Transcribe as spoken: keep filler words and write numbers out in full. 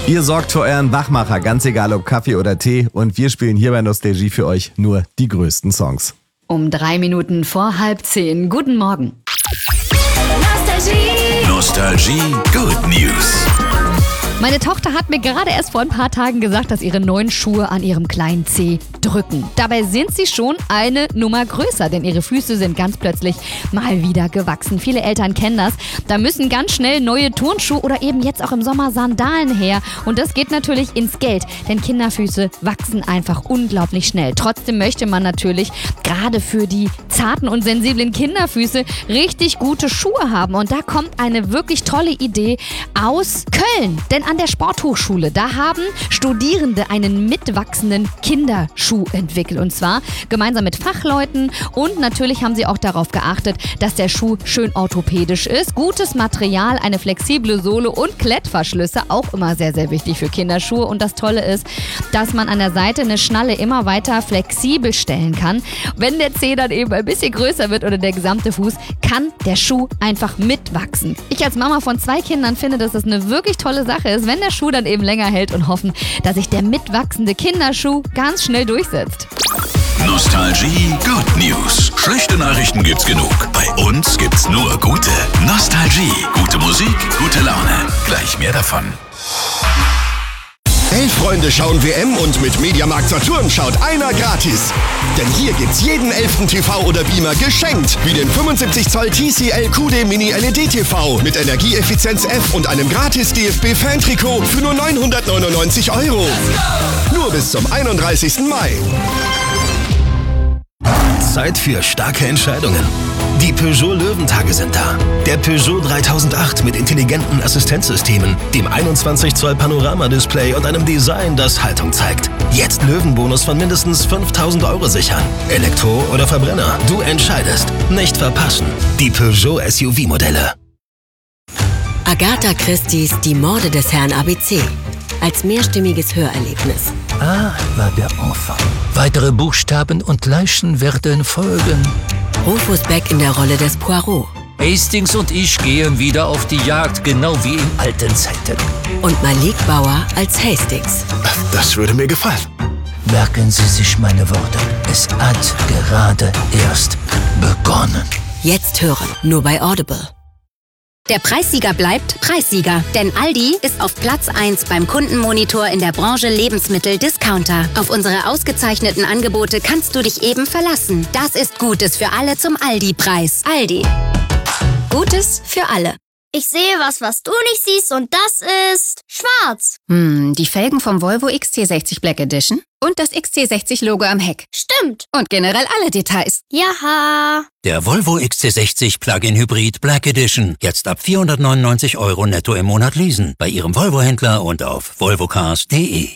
Ihr sorgt für euren Wachmacher, ganz egal ob Kaffee oder Tee. Und wir spielen hier bei Nostalgie für euch nur die größten Songs. Um drei Minuten vor halb zehn. Guten Morgen. Nostalgie. Nostalgie Good News. Meine Tochter hat mir gerade erst vor ein paar Tagen gesagt, dass ihre neuen Schuhe an ihrem kleinen Zeh drücken. Dabei sind sie schon eine Nummer größer, denn ihre Füße sind ganz plötzlich mal wieder gewachsen. Viele Eltern kennen das. Da müssen ganz schnell neue Turnschuhe oder eben jetzt auch im Sommer Sandalen her. Und das geht natürlich ins Geld, denn Kinderfüße wachsen einfach unglaublich schnell. Trotzdem möchte man natürlich gerade für die zarten und sensiblen Kinderfüße richtig gute Schuhe haben. Und da kommt eine wirklich tolle Idee aus Köln. Denn an der Sporthochschule, da haben Studierende einen mitwachsenden Kinderschuh entwickelt. Und zwar gemeinsam mit Fachleuten. Und natürlich haben sie auch darauf geachtet, dass der Schuh schön orthopädisch ist. Gutes Material, eine flexible Sohle und Klettverschlüsse. Auch immer sehr, sehr wichtig für Kinderschuhe. Und das Tolle ist, dass man an der Seite eine Schnalle immer weiter flexibel stellen kann. Wenn der Zeh dann eben ein bisschen größer wird oder der gesamte Fuß, kann der Schuh einfach mitwachsen. Ich als Mama von zwei Kindern finde, dass das eine wirklich tolle Sache ist, wenn der Schuh dann eben länger hält, und hoffen, dass sich der mitwachsende Kinderschuh ganz schnell durchsetzt. Nostalgie Good News. Schlechte Nachrichten gibt's genug. Bei uns gibt's nur gute. Nostalgie. Gute Musik, gute Laune. Gleich mehr davon. Elf Freunde schauen W M und mit Mediamarkt Saturn schaut einer gratis. Denn hier gibt's jeden elften T V oder Beamer geschenkt. Wie den fünfundsiebzig Zoll T C L Q D Mini L E D T V mit Energieeffizienz F und einem gratis D F B-Fan-Trikot für nur neunhundertneunundneunzig Euro. Nur bis zum einunddreißigsten Mai. Zeit für starke Entscheidungen. Die Peugeot Löwentage sind da. Der Peugeot dreitausendacht mit intelligenten Assistenzsystemen, dem einundzwanzig Zoll Panoramadisplay und einem Design, das Haltung zeigt. Jetzt Löwenbonus von mindestens fünftausend Euro sichern. Elektro oder Verbrenner, du entscheidest. Nicht verpassen. Die Peugeot S U V-Modelle. Agatha Christie's Die Morde des Herrn A B C. Als mehrstimmiges Hörerlebnis. A war der Enfant. Weitere Buchstaben und Leichen werden folgen. Rufus Beck in der Rolle des Poirot. Hastings und ich gehen wieder auf die Jagd, genau wie in alten Zeiten. Und Malik Bauer als Hastings. Das würde mir gefallen. Merken Sie sich meine Worte. Es hat gerade erst begonnen. Jetzt hören, nur bei Audible. Der Preissieger bleibt Preissieger, denn Aldi ist auf Platz eins beim Kundenmonitor in der Branche Lebensmittel-Discounter. Auf unsere ausgezeichneten Angebote kannst du dich eben verlassen. Das ist Gutes für alle zum Aldi-Preis. Aldi. Gutes für alle. Ich sehe was, was du nicht siehst, und das ist schwarz. Hm, die Felgen vom Volvo X C sechzig Black Edition und das X C sechzig Logo am Heck. Stimmt. Und generell alle Details. Jaha. Der Volvo X C sechzig Plug-in Hybrid Black Edition. Jetzt ab vierhundertneunundneunzig Euro netto im Monat leasen. Bei Ihrem Volvo-Händler und auf volvocars punkt de.